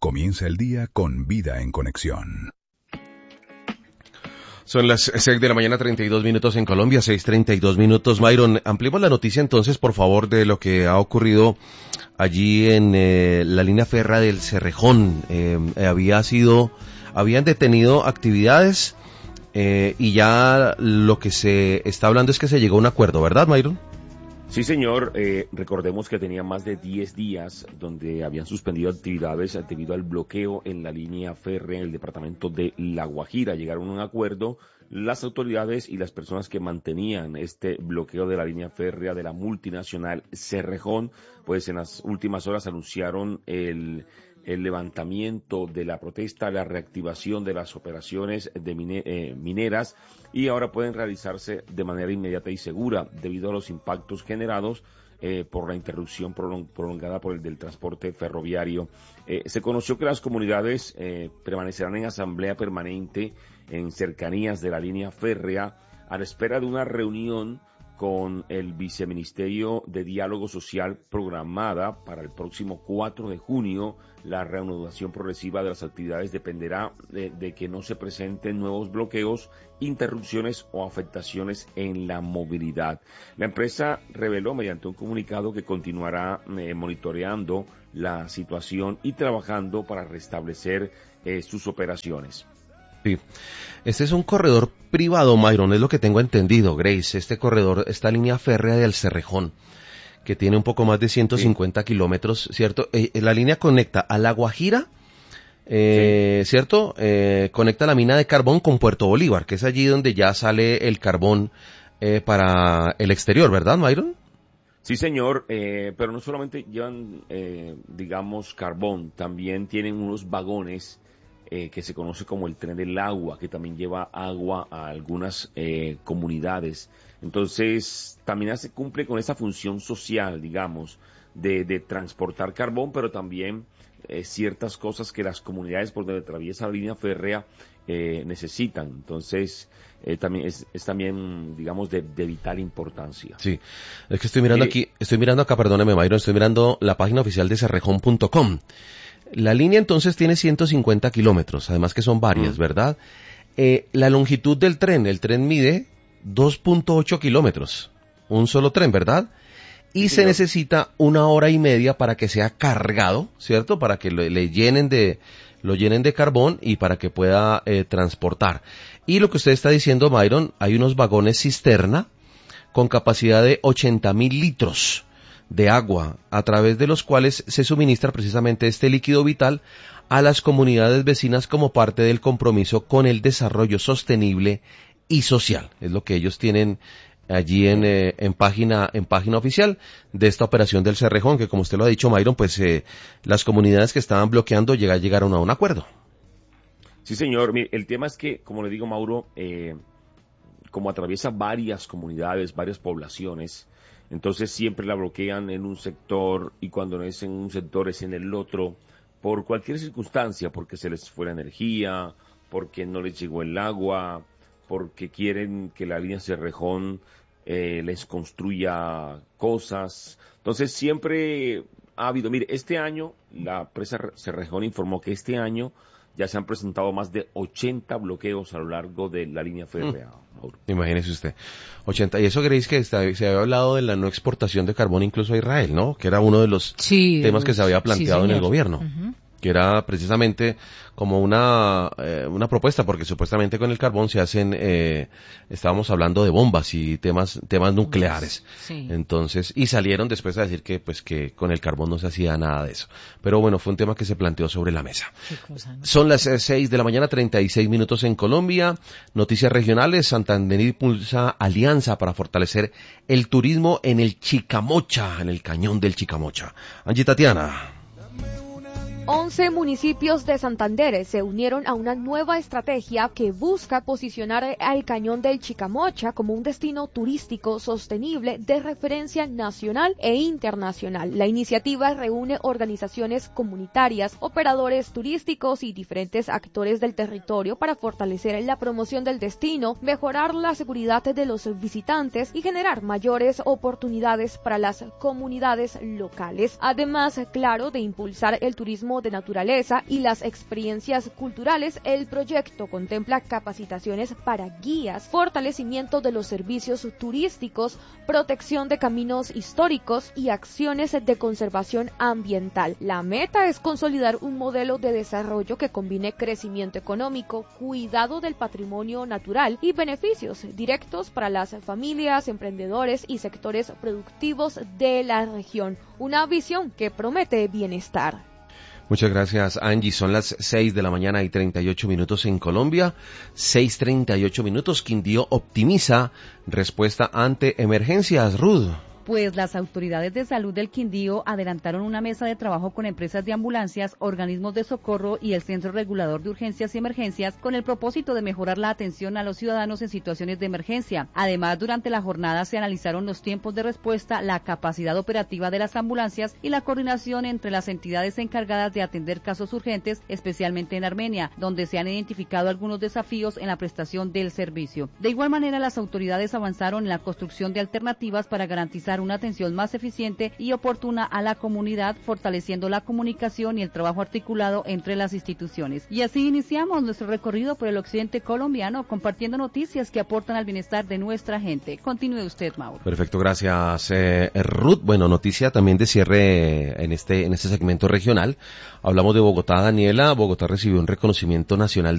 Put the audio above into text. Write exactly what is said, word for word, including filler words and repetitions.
Comienza el día con Vida en Conexión. Son las seis de la mañana, treinta y dos minutos en Colombia, seis treinta y dos minutos. Myron, ampliemos la noticia entonces, por favor, de lo que ha ocurrido allí en eh, la línea férrea del Cerrejón. Eh, había sido, habían detenido actividades eh, y ya lo que se está hablando es que se llegó a un acuerdo, ¿verdad, Myron? Sí, señor. Eh, recordemos que tenía más de diez días donde habían suspendido actividades debido al bloqueo en la línea férrea en el departamento de La Guajira. Llegaron a un acuerdo las autoridades y las personas que mantenían este bloqueo de la línea férrea de la multinacional Cerrejón, pues en las últimas horas anunciaron el... el levantamiento de la protesta, la reactivación de las operaciones de mine, eh, mineras y ahora pueden realizarse de manera inmediata y segura debido a los impactos generados eh, por la interrupción prolong, prolongada por el del transporte ferroviario. Eh, se conoció que las comunidades eh, permanecerán en asamblea permanente en cercanías de la línea férrea a la espera de una reunión con el Viceministerio de Diálogo Social programada para el próximo cuatro de junio. La reanudación progresiva de las actividades dependerá de, de que no se presenten nuevos bloqueos, interrupciones o afectaciones en la movilidad. La empresa reveló mediante un comunicado que continuará eh, monitoreando la situación y trabajando para restablecer eh, sus operaciones. Sí, este es un corredor privado, Myron, es lo que tengo entendido, Grace, este corredor, esta línea férrea del Cerrejón, que tiene un poco más de ciento cincuenta sí. kilómetros, ¿cierto? Eh, la línea conecta a La Guajira, eh, sí. ¿cierto? Eh, conecta la mina de carbón con Puerto Bolívar, que es allí donde ya sale el carbón eh, para el exterior, ¿verdad, Myron? Sí, señor, eh, pero no solamente llevan, eh, digamos, carbón, también tienen unos vagones Eh, que se conoce como el tren del agua, que también lleva agua a algunas eh, comunidades. Entonces, también hace, cumple con esa función social, digamos, de, de transportar carbón, pero también eh, ciertas cosas que las comunidades por donde atraviesa la línea férrea eh, necesitan. Entonces, eh, también es, es también, digamos, de, de vital importancia. Sí, es que estoy mirando eh, aquí, estoy mirando acá, perdóneme, Myron, estoy mirando la página oficial de cerrejón punto com. La línea entonces tiene ciento cincuenta kilómetros, además que son varias, mm. ¿verdad? Eh, la longitud del tren, el tren mide dos punto ocho kilómetros, un solo tren, ¿verdad? Y sí, se no. necesita una hora y media para que sea cargado, ¿cierto? Para que lo, le llenen de, lo llenen de carbón y para que pueda eh, transportar. Y lo que usted está diciendo, Myron, hay unos vagones cisterna con capacidad de ochenta mil litros de agua, a través de los cuales se suministra precisamente este líquido vital a las comunidades vecinas como parte del compromiso con el desarrollo sostenible y social. Es lo que ellos tienen allí en, eh, en página en página oficial de esta operación del Cerrejón, que como usted lo ha dicho, Myron, pues eh, las comunidades que estaban bloqueando llega, llegaron a un acuerdo. Sí, señor. Mire, el tema es que, como le digo, Mauro, eh, como atraviesa varias comunidades, varias poblaciones, entonces siempre la bloquean en un sector y cuando no es en un sector es en el otro, por cualquier circunstancia, porque se les fue la energía, porque no les llegó el agua, porque quieren que la línea Cerrejón eh, les construya cosas. Entonces siempre ha habido, mire, este año la empresa Cerrejón informó que este año ya se han presentado más de ochenta bloqueos a lo largo de la línea férrea. Mm. Imagínese usted, ochenta. Y eso creéis que está, se había hablado de la no exportación de carbón incluso a Israel, ¿no? Que era uno de los sí, temas que se había planteado sí, en el gobierno. Uh-huh. Que era precisamente como una eh, una propuesta, porque supuestamente con el carbón se hacen, eh, estábamos hablando de bombas y temas temas nucleares. Sí. Entonces, y salieron después a decir que pues que con el carbón no se hacía nada de eso. Pero bueno, fue un tema que se planteó sobre la mesa. Cosa, ¿no? Son las seis de la mañana, treinta y seis minutos en Colombia. Noticias regionales: Santander impulsa alianza para fortalecer el turismo en el Chicamocha, en el cañón del Chicamocha. Angie Tatiana. once municipios de Santander se unieron a una nueva estrategia que busca posicionar al Cañón del Chicamocha como un destino turístico sostenible de referencia nacional e internacional. La iniciativa reúne organizaciones comunitarias, operadores turísticos y diferentes actores del territorio para fortalecer la promoción del destino, mejorar la seguridad de los visitantes y generar mayores oportunidades para las comunidades locales. Además, claro, de impulsar el turismo de naturaleza y las experiencias culturales, el proyecto contempla capacitaciones para guías, fortalecimiento de los servicios turísticos, protección de caminos históricos y acciones de conservación ambiental. La meta es consolidar un modelo de desarrollo que combine crecimiento económico, cuidado del patrimonio natural y beneficios directos para las familias, emprendedores y sectores productivos de la región. Una visión que promete bienestar. Muchas gracias, Angie. Son las seis de la mañana y treinta y ocho minutos en Colombia. seis treinta y ocho minutos. Quindío optimiza respuesta ante emergencias. Ruth. Pues las autoridades de salud del Quindío adelantaron una mesa de trabajo con empresas de ambulancias, organismos de socorro y el Centro Regulador de Urgencias y Emergencias con el propósito de mejorar la atención a los ciudadanos en situaciones de emergencia. Además, durante la jornada se analizaron los tiempos de respuesta, la capacidad operativa de las ambulancias y la coordinación entre las entidades encargadas de atender casos urgentes, especialmente en Armenia, donde se han identificado algunos desafíos en la prestación del servicio. De igual manera, las autoridades avanzaron en la construcción de alternativas para garantizar una atención más eficiente y oportuna a la comunidad, fortaleciendo la comunicación y el trabajo articulado entre las instituciones. Y así iniciamos nuestro recorrido por el occidente colombiano, compartiendo noticias que aportan al bienestar de nuestra gente. Continúe usted, Mauro. Perfecto, gracias, eh, Ruth. Bueno, noticia también de cierre en este, en este segmento regional. Hablamos de Bogotá, Daniela. Bogotá recibió un reconocimiento nacional